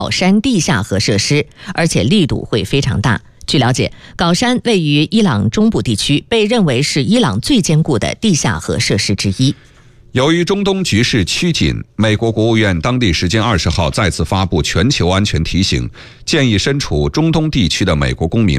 山地下核设施，而且力度会非常大。据了解，镐山位于伊朗中部地区，被认为是伊朗最坚固的地下核设施之一。 由于中东局势趋紧，美国国务院当地时间20号再次发布全球安全提醒，建议身处中东地区的美国公民